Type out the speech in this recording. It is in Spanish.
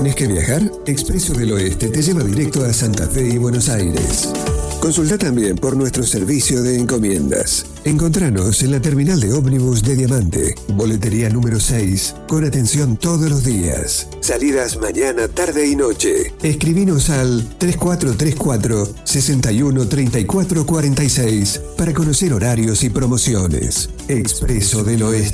tenés que viajar? Expreso del Oeste te lleva directo a Santa Fe y Buenos Aires. Consulta también por nuestro servicio de encomiendas. Encontranos en la terminal de ómnibus de Diamante, boletería número 6, con atención todos los días. Salidas mañana, tarde y noche. Escribinos al 3434-613446 para conocer horarios y promociones. Expreso del Oeste.